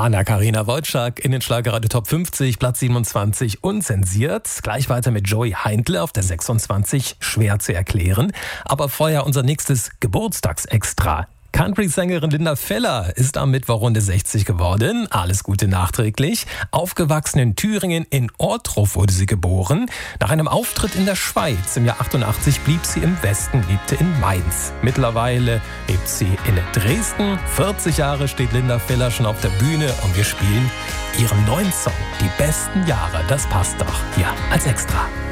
Anna-Karina Wojcik in den Schlagerradio Top 50, Platz 27 unzensiert. Gleich weiter mit Joey Heindle auf der 26, schwer zu erklären. Aber vorher unser nächstes Geburtstagsextra. Country-Sängerin Linda Feller ist am Mittwoch Runde 60 geworden. Alles Gute nachträglich. Aufgewachsen in Thüringen, in Ortruf wurde sie geboren. Nach einem Auftritt in der Schweiz im Jahr 88 blieb sie im Westen, lebte in Mainz. Mittlerweile lebt sie in Dresden. 40 Jahre steht Linda Feller schon auf der Bühne und wir spielen ihren neuen Song, Die besten Jahre. Das passt doch hier als Extra.